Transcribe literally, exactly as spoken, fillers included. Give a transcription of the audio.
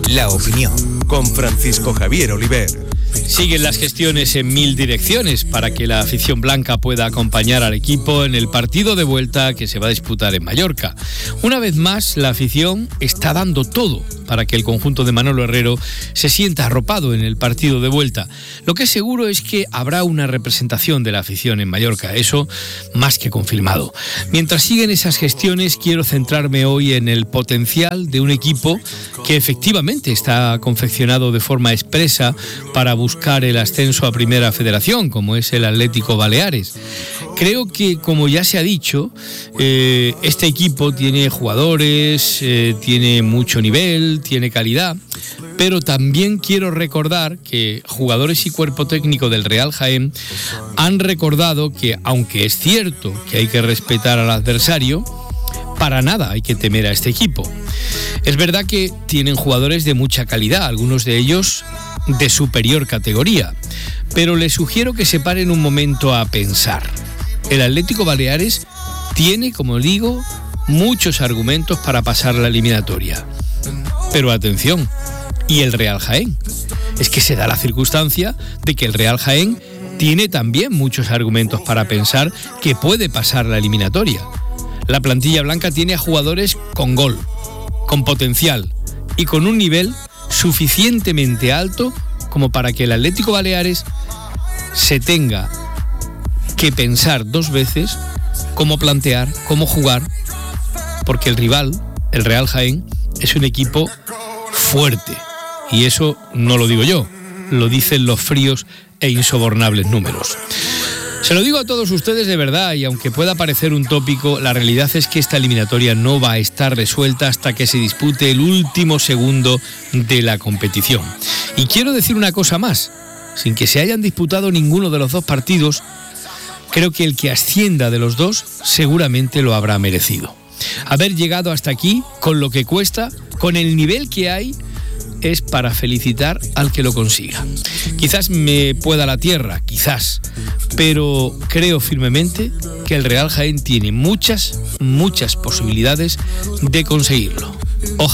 La opinión con Francisco Javier Oliver. Siguen las gestiones en mil direcciones para que la afición blanca pueda acompañar al equipo en el partido de vuelta que se va a disputar en Mallorca. Una vez más, la afición está dando todo para que el conjunto de Manolo Herrero se sienta arropado en el partido de vuelta. Lo que es seguro es que habrá una representación de la afición en Mallorca, eso más que confirmado. Mientras siguen esas gestiones, quiero centrarme hoy en el potencial de un equipo que efectivamente está confeccionado de forma expresa para buscar el ascenso a Primera Federación, como es el Atlético Baleares. Creo que, como ya se ha dicho, eh, este equipo tiene jugadores, eh, tiene mucho nivel, tiene calidad, pero también quiero recordar que jugadores y cuerpo técnico del Real Jaén han recordado que, aunque es cierto que hay que respetar al adversario, para nada hay que temer a este equipo. Es verdad que tienen jugadores de mucha calidad, algunos de ellos de superior categoría, pero les sugiero que se paren un momento a pensar. El Atlético Baleares tiene, como digo, muchos argumentos para pasar la eliminatoria. Pero atención, ¿y el Real Jaén? Es que se da la circunstancia de que el Real Jaén tiene también muchos argumentos para pensar que puede pasar la eliminatoria. La plantilla blanca tiene a jugadores con gol, con potencial y con un nivel suficientemente alto como para que el Atlético Baleares se tenga que pensar dos veces cómo plantear, cómo jugar, porque el rival, el Real Jaén, es un equipo fuerte. Y eso no lo digo yo, lo dicen los fríos e insobornables números. Se lo digo a todos ustedes de verdad, y aunque pueda parecer un tópico, la realidad es que esta eliminatoria no va a estar resuelta hasta que se dispute el último segundo de la competición. Y quiero decir una cosa más, sin que se hayan disputado ninguno de los dos partidos, creo que el que ascienda de los dos seguramente lo habrá merecido. Haber llegado hasta aquí, con lo que cuesta, con el nivel que hay, es para felicitar al que lo consiga. Quizás me pueda la tierra, quizás, pero creo firmemente que el Real Jaén tiene muchas, muchas posibilidades de conseguirlo. Ojalá